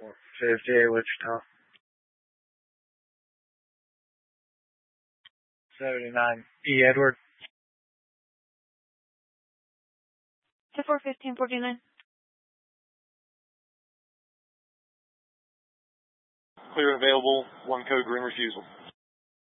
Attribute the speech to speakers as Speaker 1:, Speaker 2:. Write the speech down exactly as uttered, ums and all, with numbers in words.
Speaker 1: fifty-eight, Wichita. seventy-nine, E. Edward.
Speaker 2: two four fifteen forty-nine.
Speaker 3: Clear and available, one code green refusal.